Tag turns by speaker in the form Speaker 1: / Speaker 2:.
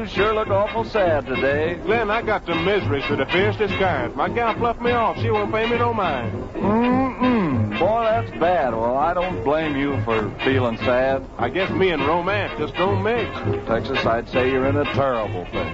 Speaker 1: sure look awful sad today.
Speaker 2: Glenn, I got some miseries to the fiercest kind. My gal fluffed me off. She won't pay me no mind.
Speaker 1: Boy, that's bad. Well, I don't blame you for feeling sad.
Speaker 2: I guess me and romance just don't mix.
Speaker 1: Texas, I'd say you're in a terrible thing.